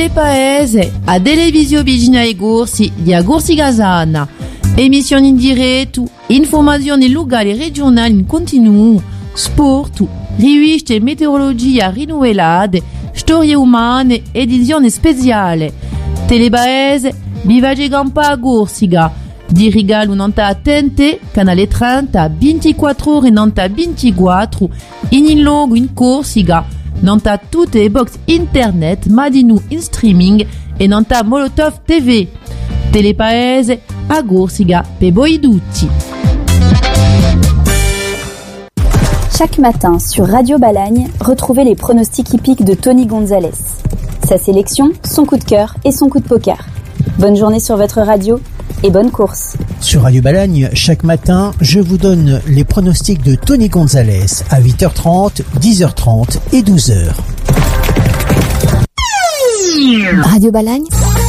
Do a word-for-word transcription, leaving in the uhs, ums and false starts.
Telepaese, a Televisio Vigina e Gorsi di Agorsi Gazana. Emissioni in diretto, informazioni locali e regionali in continuo, sport, riviste e meteorologia rinnovate, storie umane, edizione speciale. Telepaese, Vivace Gampa a Gorsiga. Di regalo nanta attente, canale trenta, ventiquattro ore nanta ventiquattro, in in logo in Corsica, nanta tutte le box internet, madinu in streaming e nanta Molotov T V. Telepaese, a Corsica, per voi tutti. Chaque matin sur Radio Balagne, retrouvez les pronostics hippiques de Tony Gonzalez. Sa sélection, son coup de cœur et son coup de poker. Bonne journée sur votre radio et bonne course. Sur Radio Balagne, chaque matin, je vous donne les pronostics de Tony Gonzalez à huit heures trente, dix heures trente et douze heures. Radio Balagne